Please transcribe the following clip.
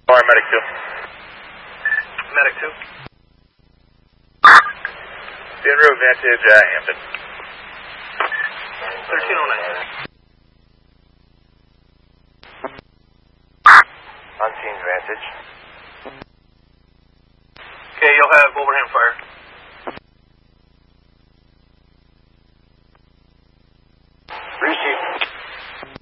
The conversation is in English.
All right, Medic 2. Medic 2. Denver Vantage, Hampton. 1309. Unseen Vantage. Okay, you'll have overhand fire.